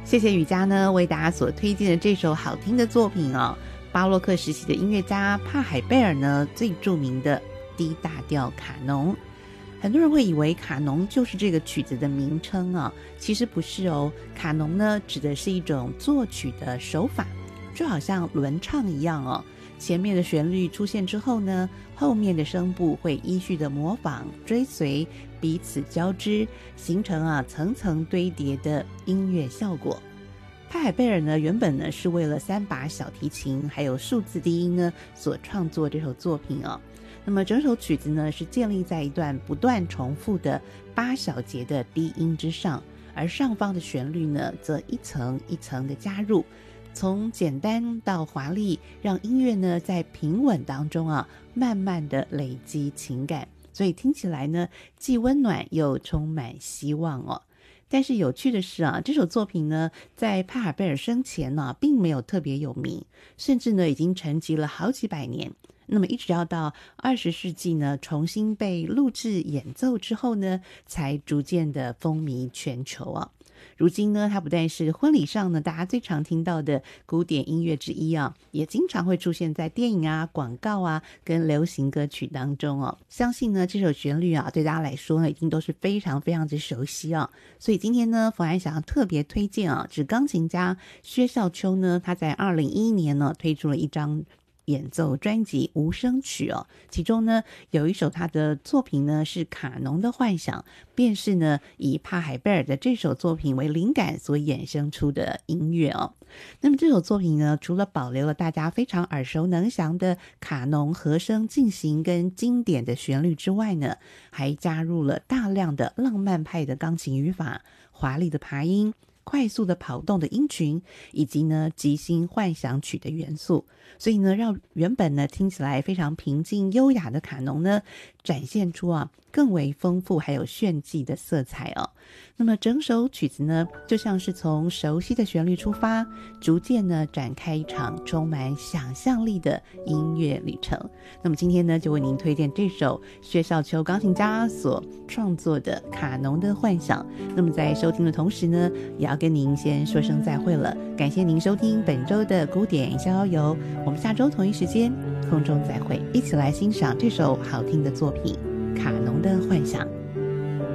谢谢雨佳呢为大家所推荐的这首好听的作品哦，巴洛克时期的音乐家帕海贝尔呢最著名的 D 大调卡农。很多人会以为卡农就是这个曲子的名称啊，其实不是哦。卡农呢指的是一种作曲的手法，就好像轮唱一样哦。前面的旋律出现之后呢，后面的声部会依序的模仿、追随、彼此交织，形成层层堆叠的音乐效果。帕海贝尔呢原本呢是为了3把小提琴还有数字低音呢所创作这首作品哦。那么整首曲子呢是建立在一段不断重复的8小节的低音之上，而上方的旋律呢则一层一层的加入，从简单到华丽，让音乐呢在平稳当中慢慢的累积情感，所以听起来呢既温暖又充满希望哦。但是有趣的是这首作品呢在帕海贝尔生前并没有特别有名，甚至呢已经沉寂了好几百年。那么一直要到20世纪呢重新被录制演奏之后呢，才逐渐的风靡全球啊。如今呢它不但是婚礼上呢大家最常听到的古典音乐之一也经常会出现在电影广告跟流行歌曲当中哦。相信呢这首旋律对大家来说呢一定都是非常非常的熟悉所以今天呢冯安想要特别推荐指钢琴家薛绍秋呢他在2011年呢推出了一张演奏专辑无声曲其中呢有一首他的作品呢是卡农的幻想，便是呢以帕海贝尔的这首作品为灵感所衍生出的音乐那么这首作品呢除了保留了大家非常耳熟能详的卡农和声进行跟经典的旋律之外呢，还加入了大量的浪漫派的钢琴语法、华丽的爬音、快速的跑动的音群，以及呢即兴幻想曲的元素，所以呢让原本呢听起来非常平静优雅的卡农呢展现出更为丰富还有炫技的色彩那么整首曲子呢就像是从熟悉的旋律出发，逐渐呢展开一场充满想象力的音乐旅程。那么今天呢就为您推荐这首薛绍秋钢琴家所创作的卡农的幻想。那么在收听的同时呢也要跟您先说声再会了，感谢您收听本周的古典逍遥游，我们下周同一时间空中再会，一起来欣赏这首好听的作品卡农的幻想。